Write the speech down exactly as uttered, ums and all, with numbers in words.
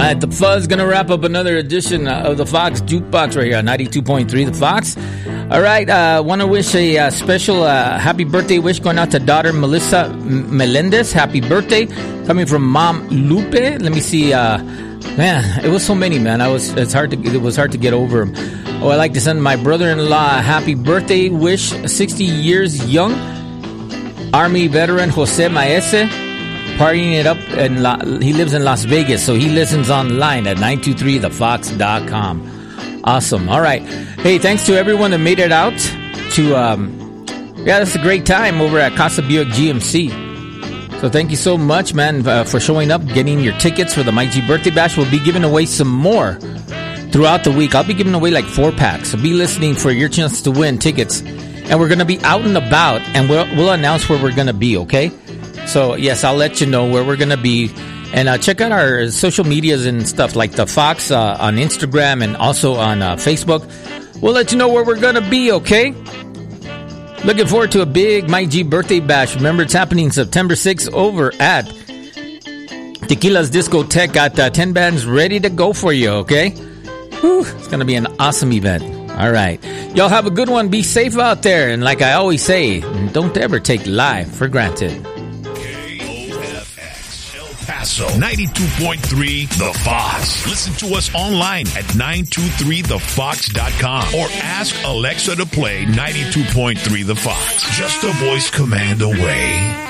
right, the Fuzz going to wrap up another edition of the Fox Jukebox right here on ninety-two point three The Fox. All right, uh, want to wish a uh, special uh, happy birthday wish going out to daughter Melissa M- Melendez. Happy birthday. Coming from Mom Lupe. Let me see. Uh, man, it was so many, man. I was It's hard to it was hard to get over them. Oh, I'd like to send my brother-in-law a happy birthday wish. sixty years young. Army veteran Jose Maese. Partying it up, and La- he lives in Las Vegas, so he listens online at nine two three the fox dot com. Awesome. All right. Hey, thanks to everyone that made it out to, um, yeah, that's a great time over at Casa Buick G M C. So thank you so much, man, uh, for showing up, getting your tickets for the Mike G Birthday Bash. We'll be giving away some more throughout the week. I'll be giving away like four packs, so be listening for your chance to win tickets. And we're going to be out and about, and we'll, we'll announce where we're going to be, okay? So, yes, I'll let you know where we're going to be. And uh, check out our social medias and stuff like the Fox uh, on Instagram and also on uh, Facebook. We'll let you know where we're going to be, okay? Looking forward to a big Mike G Birthday Bash. Remember, it's happening September sixth over at Tequila's Discotheque. Got uh, ten bands ready to go for you, okay? Whew, it's going to be an awesome event. All right. Y'all have a good one. Be safe out there. And like I always say, don't ever take life for granted. ninety-two point three The Fox. Listen to us online at nine two three the fox dot com or ask Alexa to play ninety-two point three The Fox. Just a voice command away.